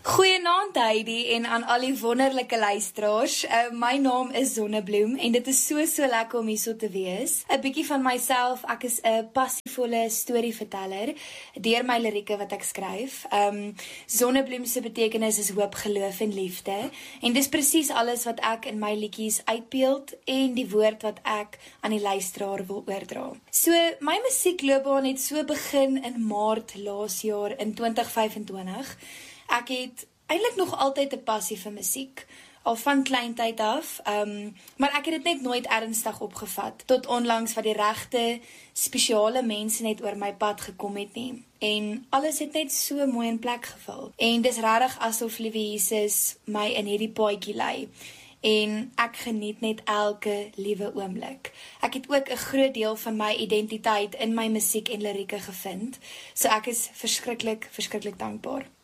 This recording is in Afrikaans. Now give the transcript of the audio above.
Goeienaand Heidi en aan al die wonderlike luisteraars. My naam is Zonnebloem en dit is so lekker om hier so te wees. 'n Bietjie van myself, ek is 'n passievolle storieverteller deur my lirieke wat ek skryf. Zonnebloem se betekenis is hoop, geloof en liefde. En dis presies alles wat ek in my liedjies uitbeeld en die woord wat ek aan die luisteraar wil oordra. So my musiekloopbaan het so begin in Maart laas jaar in 2025. Ek het eintlik nog altyd 'n passie vir musiek, al van kleintyd af, maar ek het dit net nooit ernstig opgevat, tot onlangs wat die regte, spesiale mense net oor my pad gekom het nie. En alles het net so mooi in plek geval. En dis regtig asof Liewe Jesus my in hierdie paadjie lei. En ek geniet net elke liewe oomblik. Ek het ook 'n groot deel van my identiteit in my musiek en lirieke gevind, so ek is verskriklik dankbaar.